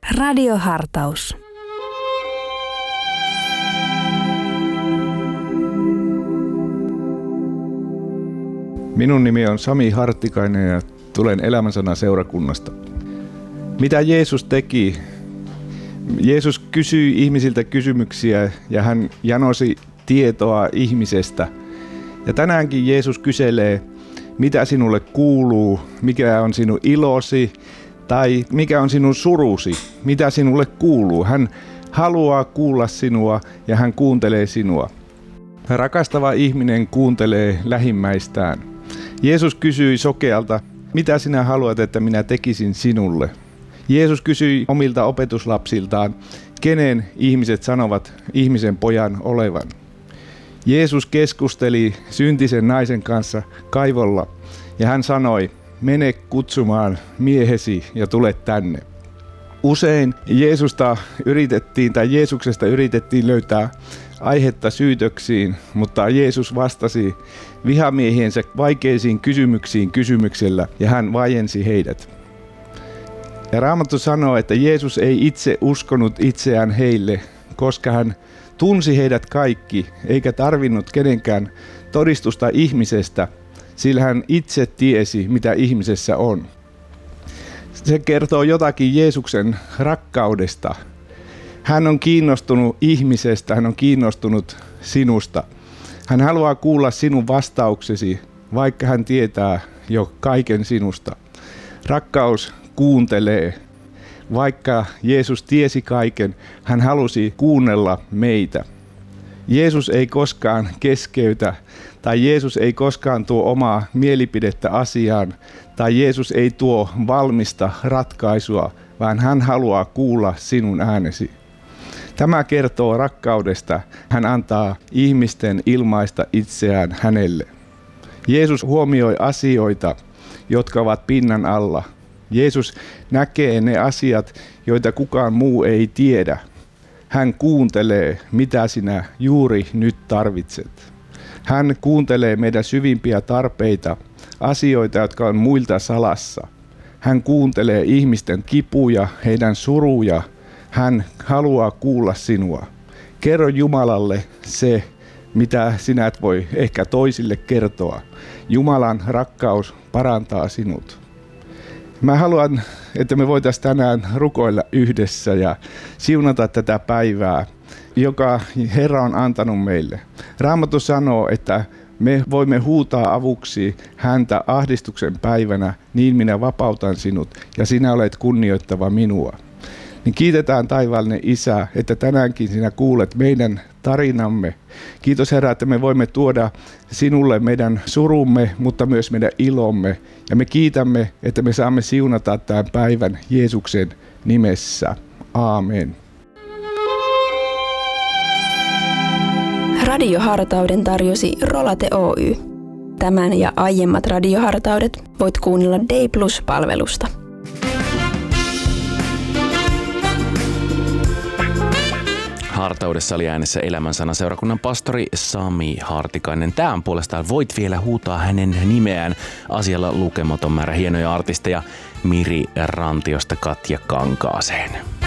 Radiohartaus. Minun nimi on Sami Hartikainen ja tulen Elämänsana seurakunnasta. Mitä Jeesus teki? Jeesus kysyi ihmisiltä kysymyksiä ja hän janosi tietoa ihmisestä. Ja tänäänkin Jeesus kyselee, mitä sinulle kuuluu, mikä on sinun ilosi tai mikä on sinun surusi, mitä sinulle kuuluu. Hän haluaa kuulla sinua ja hän kuuntelee sinua. Rakastava ihminen kuuntelee lähimmäistään. Jeesus kysyi sokealta, mitä sinä haluat, että minä tekisin sinulle? Jeesus kysyi omilta opetuslapsiltaan, kenen ihmiset sanovat ihmisen pojan olevan. Jeesus keskusteli syntisen naisen kanssa kaivolla ja hän sanoi, mene kutsumaan miehesi ja tule tänne. Usein Jeesuksesta yritettiin löytää aihetta syytöksiin, mutta Jeesus vastasi vihamiehiensä vaikeisiin kysymyksiin kysymyksellä ja hän vaiensi heidät. Ja Raamattu sanoo, että Jeesus ei itse uskonut itseään heille, koska hän tunsi heidät kaikki, eikä tarvinnut kenenkään todistusta ihmisestä, sillä hän itse tiesi, mitä ihmisessä on. Se kertoo jotakin Jeesuksen rakkaudesta. Hän on kiinnostunut ihmisestä, hän on kiinnostunut sinusta. Hän haluaa kuulla sinun vastauksesi, vaikka hän tietää jo kaiken sinusta. Rakkaus kuuntelee. Vaikka Jeesus tiesi kaiken, hän halusi kuunnella meitä. Jeesus ei koskaan keskeytä, tai Jeesus ei koskaan tuo omaa mielipidettä asiaan, tai Jeesus ei tuo valmista ratkaisua, vaan hän haluaa kuulla sinun äänesi. Tämä kertoo rakkaudesta. Hän antaa ihmisten ilmaista itseään hänelle. Jeesus huomioi asioita, jotka ovat pinnan alla. Jeesus näkee ne asiat, joita kukaan muu ei tiedä. Hän kuuntelee, mitä sinä juuri nyt tarvitset. Hän kuuntelee meidän syvimpiä tarpeita, asioita, jotka on muilta salassa. Hän kuuntelee ihmisten kipuja, heidän suruja. Hän haluaa kuulla sinua. Kerro Jumalalle se, mitä sinä et voi ehkä toisille kertoa. Jumalan rakkaus parantaa sinut. Mä haluan, että me voitaisiin tänään rukoilla yhdessä ja siunata tätä päivää, joka Herra on antanut meille. Raamattu sanoo, että me voimme huutaa avuksi häntä ahdistuksen päivänä, niin minä vapautan sinut ja sinä olet kunnioittava minua. Niin kiitetään taivaallinen Isä, että tänäänkin sinä kuulet meidän tarinamme. Kiitos Herra, että me voimme tuoda sinulle meidän surumme, mutta myös meidän ilomme. Ja me kiitämme, että me saamme siunata tämän päivän Jeesuksen nimessä. Aamen. Radiohartauden tarjosi Rolate Oy. Tämän ja aiemmat radiohartaudet voit kuunnella Day Plus-palvelusta. Hartaudessa oli äänessä Elämänsana seurakunnan pastori Sami Hartikainen. Tämän puolestaan voit vielä huutaa hänen nimeään. Asialla lukematon määrä hienoja artisteja Miri Rantiosta Katja Kankaaseen.